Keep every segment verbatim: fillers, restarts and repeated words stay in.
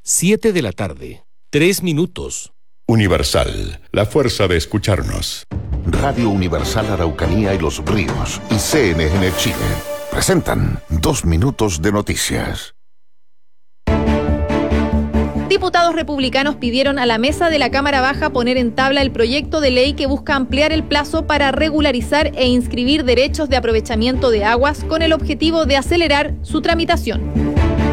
siete de la tarde, tres minutos. Universal, la fuerza de escucharnos. Radio Universal Araucanía y Los Ríos y C N N Chile presentan Dos Minutos de Noticias. Diputados republicanos pidieron a la mesa de la Cámara Baja poner en tabla el proyecto de ley que busca ampliar el plazo para regularizar e inscribir derechos de aprovechamiento de aguas con el objetivo de acelerar su tramitación.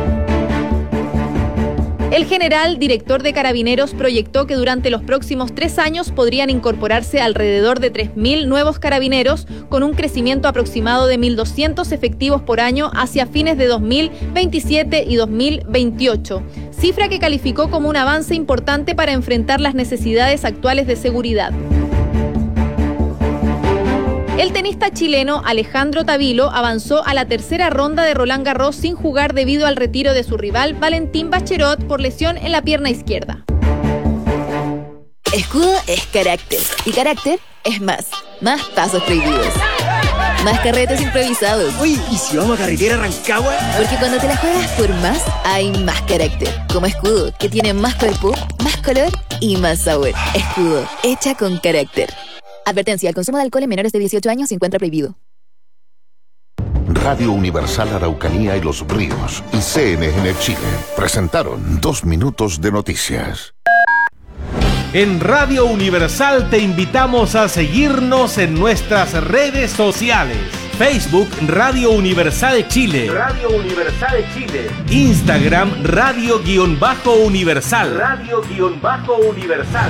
El general director de Carabineros proyectó que durante los próximos tres años podrían incorporarse alrededor de tres mil nuevos carabineros, con un crecimiento aproximado de mil doscientos efectivos por año hacia fines de dos mil veintisiete y dos mil veintiocho, cifra que calificó como un avance importante para enfrentar las necesidades actuales de seguridad. El tenista chileno Alejandro Tavilo avanzó a la tercera ronda de Roland Garros sin jugar debido al retiro de su rival Valentín Baccherot por lesión en la pierna izquierda. Escudo es carácter y carácter es más. Más pasos prohibidos. Más carretes improvisados. Uy, ¿y si vamos a carretera Rancagua? Porque cuando te la juegas por más, hay más carácter. Como Escudo, que tiene más cuerpo, más color y más sabor. Escudo, hecha con carácter. Advertencia, el consumo de alcohol en menores de dieciocho años se encuentra prohibido. Radio Universal Araucanía y Los Ríos y C N N Chile presentaron Dos Minutos de Noticias. En Radio Universal te invitamos a seguirnos en nuestras redes sociales. Facebook Radio Universal Chile. Radio Universal Chile. Instagram Radio-Universal. Radio-Universal.